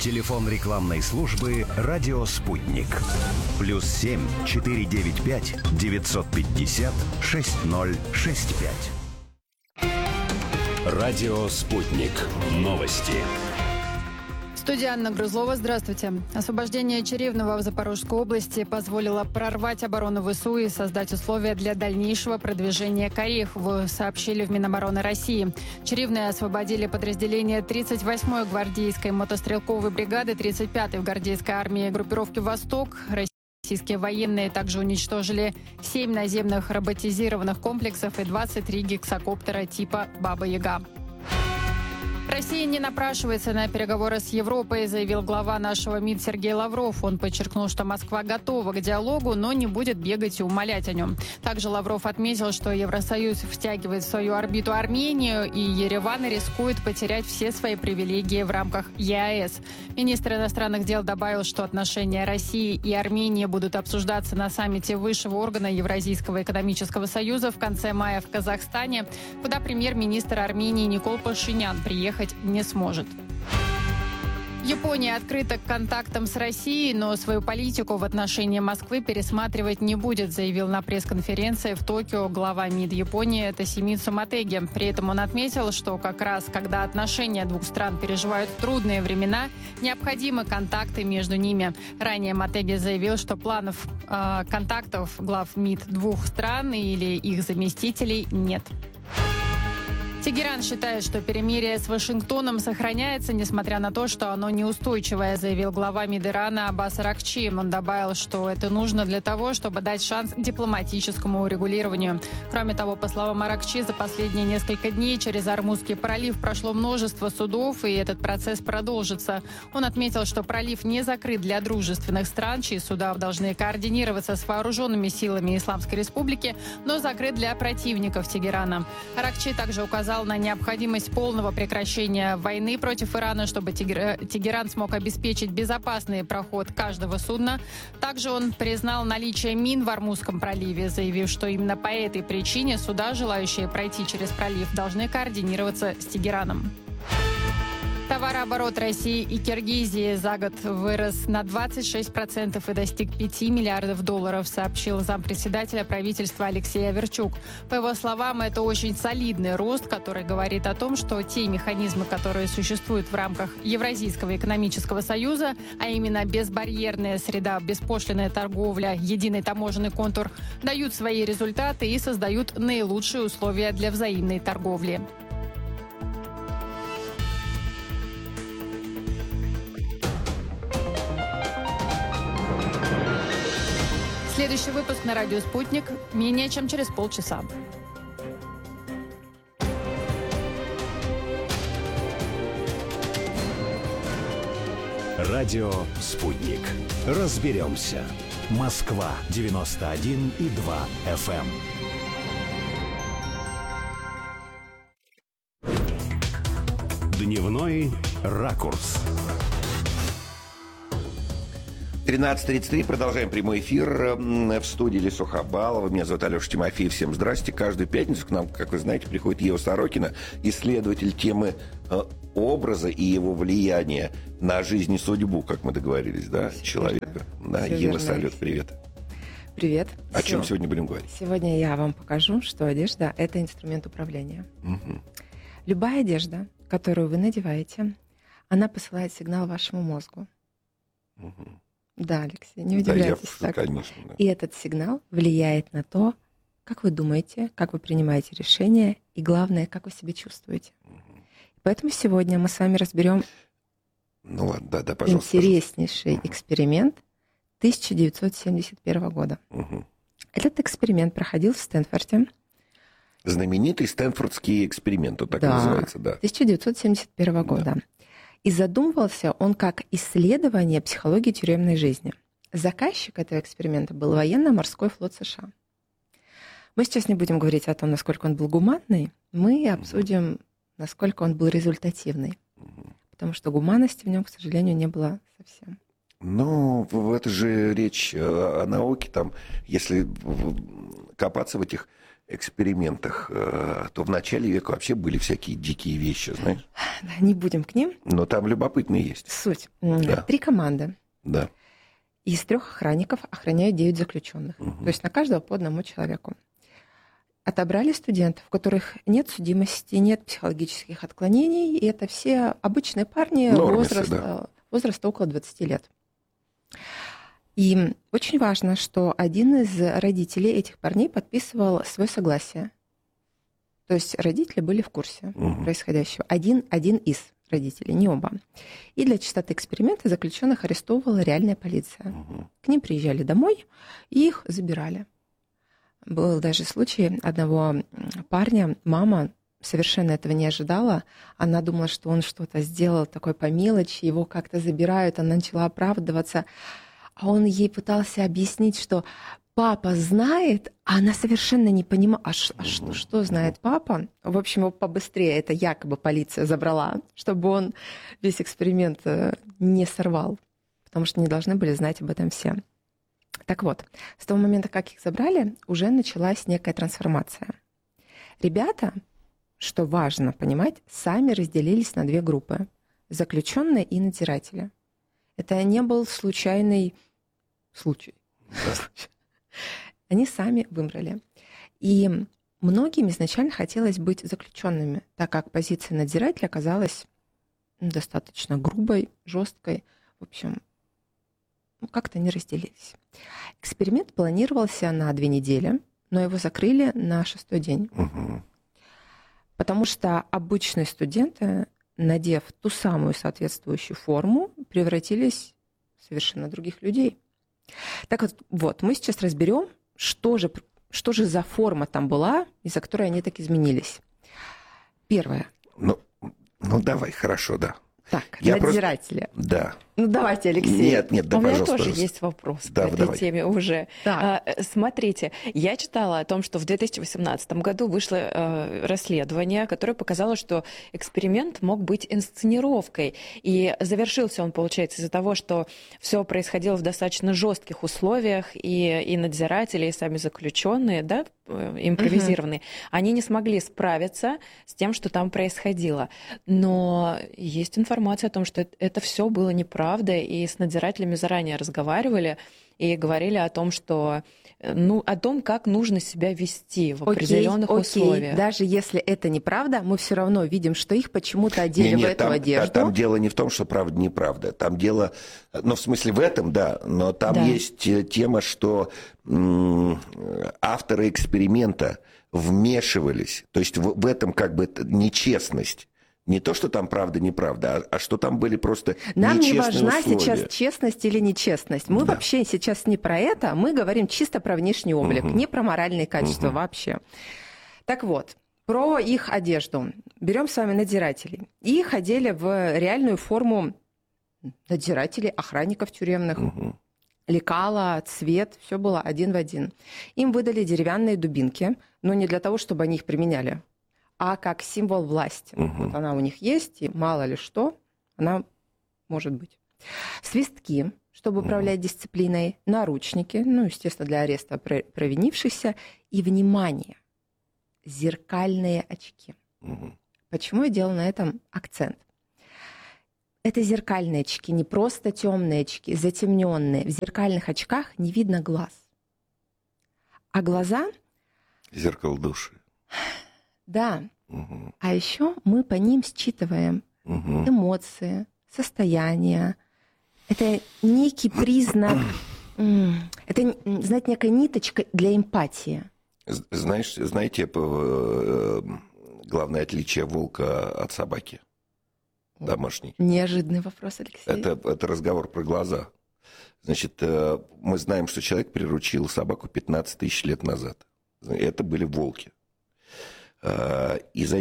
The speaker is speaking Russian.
Телефон рекламной службы «Радио Спутник». +7 495 950 6065. «Радио Спутник». Новости. Студия Анна Грузлова. Здравствуйте. Освобождение Чарівного в Запорожской области позволило прорвать оборону ВСУ и создать условия для дальнейшего продвижения к Орехову, сообщили в Минобороны России. Чарівное освободили подразделения 38-й гвардейской мотострелковой бригады, 35-й гвардейской армии группировки «Восток». Российские военные также уничтожили 7 наземных роботизированных комплексов и 23 гексакоптера типа «Баба-Яга». Россия не напрашивается на переговоры с Европой, заявил глава нашего МИД Сергей Лавров. Он подчеркнул, что Москва готова к диалогу, но не будет бегать и умолять о нем. Также Лавров отметил, что Евросоюз втягивает в свою орбиту Армению, и Ереван рискует потерять все свои привилегии в рамках ЕАЭС. Министр иностранных дел добавил, что отношения России и Армении будут обсуждаться на саммите высшего органа Евразийского экономического союза в конце мая в Казахстане, куда премьер-министр Армении Никол Пашинян приехать не сможет. Япония открыта к контактам с Россией, но свою политику в отношении Москвы пересматривать не будет, заявил на пресс-конференции в Токио глава МИД Японии Тосимицу Мотеги. При этом он отметил, что как раз когда отношения двух стран переживают трудные времена, необходимы контакты между ними. Ранее Мотеги заявил, что планов контактов глав МИД двух стран или их заместителей нет. Тегеран считает, что перемирие с Вашингтоном сохраняется, несмотря на то, что оно неустойчивое, заявил глава МИД Ирана Аббас Аракчи. Он добавил, что это нужно для того, чтобы дать шанс к дипломатическому урегулированию. Кроме того, по словам Аракчи, за последние несколько дней через Ормузский пролив прошло множество судов, и этот процесс продолжится. Он отметил, что пролив не закрыт для дружественных стран, чьи суда должны координироваться с вооруженными силами Исламской Республики, но закрыт для противников Тегерана. Аракчи также указал на необходимость полного прекращения войны против Ирана, чтобы Тегеран смог обеспечить безопасный проход каждого судна. Также он признал наличие мин в Ормузском проливе, заявив, что именно по этой причине суда, желающие пройти через пролив, должны координироваться с Тегераном. Товарооборот России и Киргизии за год вырос на 26% и достиг 5 миллиардов долларов, сообщил зампредседателя правительства Алексей Аверчук. По его словам, это очень солидный рост, который говорит о том, что те механизмы, которые существуют в рамках Евразийского экономического союза, а именно безбарьерная среда, беспошлинная торговля, единый таможенный контур, дают свои результаты и создают наилучшие условия для взаимной торговли. Следующий выпуск на радио «Спутник» менее чем через полчаса. Радио «Спутник». Разберемся. Москва 91,2 FM. Дневной ракурс. 13:33. Продолжаем прямой эфир в студии Ильи Сухобалова. Меня зовут Алеша Тимофеев. Всем здрасте. Каждую пятницу к нам, как вы знаете, приходит Ева Сорокина, исследователь темы образа и его влияния на жизнь и судьбу, как мы договорились, да, человека. Да, Ева, салют, привет. Привет. О чем сегодня будем говорить? Сегодня я вам покажу, что одежда — это инструмент управления. Угу. Любая одежда, которую вы надеваете, она посылает сигнал вашему мозгу. Угу. Да, Алексей, не удивляйтесь так. Конечно, да. И этот сигнал влияет на то, как вы думаете, как вы принимаете решения, и главное, как вы себя чувствуете. Угу. Поэтому сегодня мы с вами разберем интереснейший эксперимент 1971 года. Угу. Этот эксперимент проходил в Стэнфорде. Знаменитый стэнфордский эксперимент, он так называется, да. 1971 года. Да. И задумывался он как исследование психологии тюремной жизни. Заказчик этого эксперимента был военно-морской флот США. Мы сейчас не будем говорить о том, насколько он был гуманный, мы обсудим, насколько он был результативный. Потому что гуманности в нем, к сожалению, не было совсем. Ну, это же речь о науке, там, если копаться в этих экспериментах, то в начале века вообще были всякие дикие вещи, знаешь? Не будем к ним. Но там любопытные есть. Суть. Да. 3 команды. Да. Из 3 охранников охраняют 9 заключенных. То есть на каждого по одному человеку. Отобрали студентов, у которых нет судимости, нет психологических отклонений, и это все обычные парни возраста около 20 лет. И очень важно, что один из родителей этих парней подписывал свое согласие. То есть родители были в курсе происходящего. Один из родителей, не оба. И для чистоты эксперимента заключенных арестовывала реальная полиция. К ним приезжали домой и их забирали. Был даже случай одного парня, мама совершенно этого не ожидала. Она думала, что он что-то сделал такое по мелочи, его как-то забирают, она начала оправдываться. А он ей пытался объяснить, что папа знает, а она совершенно не понимала, что знает папа. В общем, его побыстрее это якобы полиция забрала, чтобы он весь эксперимент не сорвал, потому что не должны были знать об этом все. Так вот, с того момента, как их забрали, уже началась некая трансформация. Ребята, что важно понимать, сами разделились на 2 группы. Заключенные и надзиратели. Это не был случайный случай. Они сами выбрали. И многим изначально хотелось быть заключенными, так как позиция надзирателя оказалась достаточно грубой, жесткой. В общем, как-то не разделились. Эксперимент планировался на 2 недели, но его закрыли на 6-й день. Потому что обычные студенты, надев ту самую соответствующую форму, превратились в совершенно других людей. Так вот, мы сейчас разберем, что же за форма там была, из-за которой они так изменились. Первое. Ну давай, хорошо, да. Так, надзиратели. Да. Ну, давайте, Алексей. Нет, да, у меня пожалуйста. тоже есть вопрос Да, по этой давай. теме уже. Так. Смотрите, я читала о том, что в 2018 году вышло расследование, которое показало, что эксперимент мог быть инсценировкой. И завершился он, получается, из-за того, что все происходило в достаточно жестких условиях, и надзиратели, и сами заключенные, да, импровизированные, они не смогли справиться с тем, что там происходило. Но есть информация о том, что это все было неправда, и с надзирателями заранее разговаривали и говорили о том, что о том, как нужно себя вести в определенных условиях. Даже если это неправда, мы все равно видим, что их почему-то одели в эту одежду. Там дело не в том, что правда неправда. Там дело, в смысле в этом, да, но там есть тема, что авторы эксперимента вмешивались. То есть в этом как бы нечестность. Не то, что там правда-неправда, а что там были просто нам нечестные не важна условия. сейчас честность или нечестность. Мы вообще сейчас не про это, мы говорим чисто про внешний облик, не про моральные качества вообще. Так вот, про их одежду. Берем с вами надзирателей. Их одели в реальную форму надзирателей, охранников тюремных. Лекала, цвет, все было один в один. Им выдали деревянные дубинки, но не для того, чтобы они их применяли, а как символ власти. Вот она у них есть, и мало ли что, она может быть. Свистки, чтобы управлять дисциплиной, наручники, естественно, для ареста провинившихся, и, внимание, зеркальные очки. Почему я делаю на этом акцент? Это зеркальные очки, не просто темные очки, затемненные. В зеркальных очках не видно глаз. А глаза... Зеркало души. Да. А еще мы по ним считываем эмоции, состояние. Это некий признак, это, знаете, некая ниточка для эмпатии. Знаете, главное отличие волка от собаки домашней? Неожиданный вопрос, Алексей. Это разговор про глаза. Значит, мы знаем, что человек приручил собаку 15 тысяч лет назад. Это были волки. И за